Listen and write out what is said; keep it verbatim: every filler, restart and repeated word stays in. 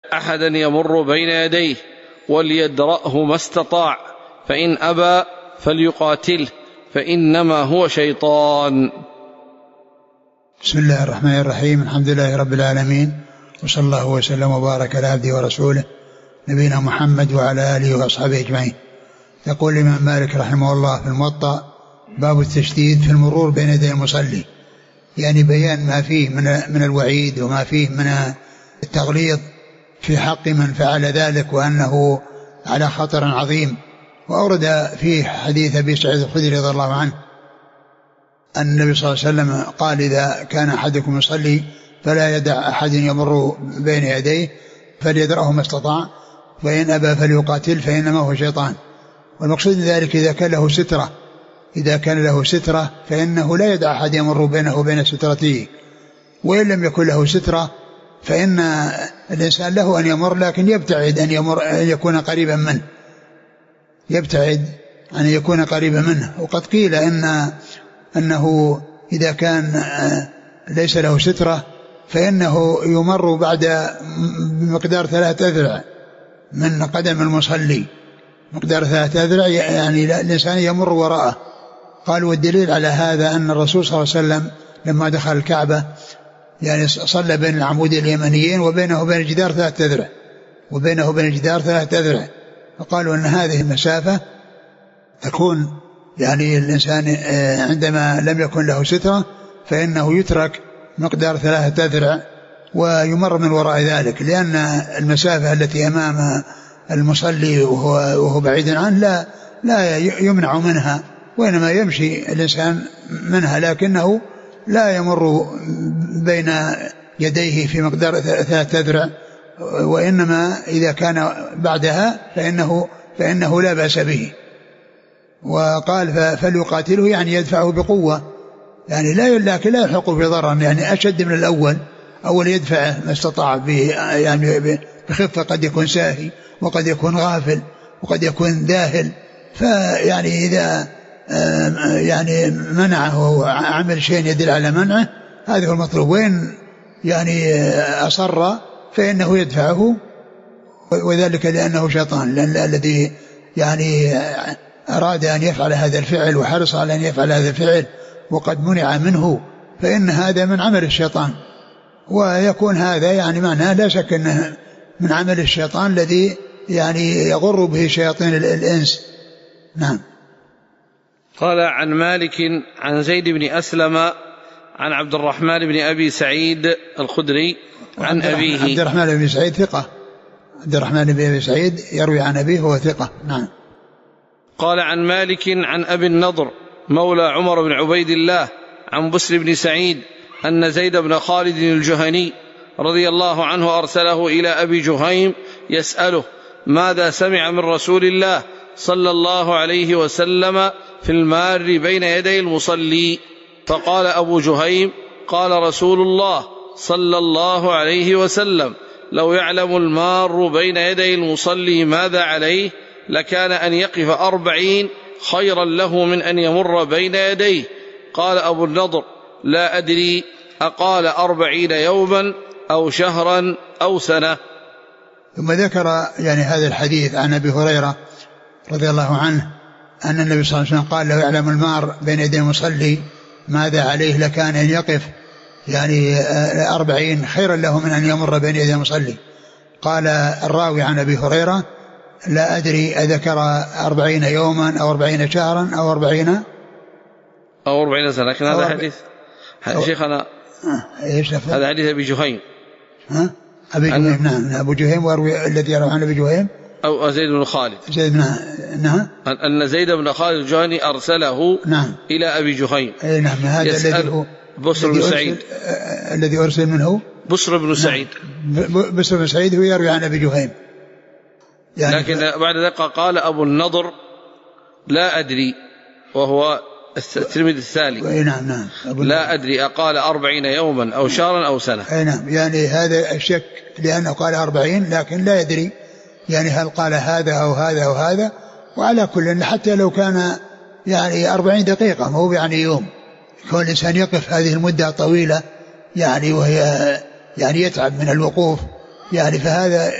أحدا يمر بين يديه وليدرأه ما استطاع، فإن أبى فليقاتله فإنما هو شيطان. بسم الله الرحمن الرحيم. الحمد لله رب العالمين، وصلى الله وسلم وبارك على عبده ورسوله نبينا محمد وعلى آله وأصحابه أجمعين. يقول الإمام مالك رحمه الله في الموطأ: باب التشديد في المرور بين يدي المصلي، يعني بيان ما فيه من من الوعيد وما فيه من التغليظ في حق من فعل ذلك، وأنه على خطر عظيم. وأورد فيه حديث أبي سعيد الخدري رضي الله عنه أن النبي صلى الله عليه وسلم قال: إذا كان أحدكم يصلي فلا يدع أحد يمر بين يديه فليدرأه ما استطاع، وإن أبى فليقاتل فإنما هو شيطان. والمقصود ذلك إذا كان له سترة إذا كان له سترة فإنه لا يدع أحد يمر بينه وبين سترته، وإن لم يكن له سترة فإن الإنسان له أن يمر، لكن يبتعد أن يمر أن يكون قريبا منه يبتعد أن يكون قريبا منه. وقد قيل إن أنه إذا كان ليس له سترة فإنه يمر بعد مقدار ثلاثة أذرع من قدم المصلي، مقدار ثلاثة أذرع، يعني الإنسان يمر وراءه. قال: والدليل على هذا أن الرسول صلى الله عليه وسلم لما دخل الكعبة يعني صلى بين العمودين اليمنيين وبينه وبين الجدار ثلاثة أذرع وبينه وبين الجدار ثلاثة أذرع فقالوا أن هذه المسافة تكون يعني الإنسان عندما لم يكن له سترة فإنه يترك مقدار ثلاثة أذرع ويمر من وراء ذلك، لأن المسافة التي أمام المصلي وهو, وهو بعيد عنه لا, لا يمنع منها، وإنما يمشي الإنسان منها، لكنه لا يمر بين يديه في مقدار ثلاثة أذرع، وإنما إذا كان بعدها فإنه, فإنه لا بأس به. وقال: فليقاتله، يعني يدفعه بقوة، يعني لا لكن لا يلحق بضرر، يعني أشد من الأول. أول يدفعه ما استطاع به، يعني بخفة، قد يكون ساهي وقد يكون غافل وقد يكون ذاهل، فيعني إذا يعني منعه عمل شيء يدل على منعه هذا هو المطلوب، وإن يعني أصر فإنه يدفعه، وذلك لأنه شيطان، لأن الذي يعني أراد أن يفعل هذا الفعل وحرص على أن يفعل هذا الفعل وقد منع منه فإن هذا من عمل الشيطان، ويكون هذا يعني معناه لا شك أنه من عمل الشيطان الذي يعني يغر به شياطين الإنس. نعم. قال: عن مالك عن زيد بن أسلم عن عبد الرحمن بن أبي سعيد الخدري عن أبيه. عبد الرحمن بن أبي سعيد ثقة عبد الرحمن بن أبي سعيد يروي عن أبيه هو ثقة. نعم. قال: عن مالك عن أبي النضر مولى عمر بن عبيد الله عن بسر بن سعيد أن زيد بن خالد الجهني رضي الله عنه أرسله إلى أبي جهيم يسأله ماذا سمع من رسول الله صلى الله عليه وسلم في المار بين يدي المصلي، فقال أبو جهيم: قال رسول الله صلى الله عليه وسلم: لو يعلم المار بين يدي المصلي ماذا عليه لكان أن يقف أربعين خيرا له من أن يمر بين يديه. قال أبو النضر: لا أدري أقال أربعين يوما أو شهرا أو سنة. ثم ذكر يعني هذا الحديث عن أبي هريرة رضي الله عنه أن النبي صلى الله عليه وسلم قال: لو يعلم المار بين يدي المصلي ماذا عليه لكان أن يقف يعني أربعين خيرا له من أن يمر بين يدي المصلي. قال الراوي عن أبي هريرة: لا أدري أذكر أربعين يوما أو أربعين شهرا أو أربعين أو أربعين سنة، لكن هذا حديث شيخنا هذا حديث أبي جهيم. ها أبي جهيم. نعم. أبو جهيم وأروي الذي يروي عن أبي جهيم أو زيد بن خالد زيد بن نعم أن زيد بن خالد الجهني أرسله نعم إلى أبي جهيم. أي نعم. هذا الذي هو بسر بن سعيد الذي أرسل منه بسر بن سعيد. بسر بن سعيد هو يروي عن أبي جهيم يعني، لكن بعد ذلك قال أبو النضر: لا أدري، وهو الترمذي الثالث. نعم نعم. لا أدري أقال أربعين يوما أو شهرا أو سنة. أي نعم. يعني هذا الشك لأنه قال أربعين لكن لا يدري يعني هل قال هذا أو هذا أو هذا. وعلى كل حتى لو كان يعني أربعين دقيقة مو يعني يوم، يكون الإنسان يقف هذه المدة طويلة يعني وهي يعني يتعب من الوقوف يعني، فهذا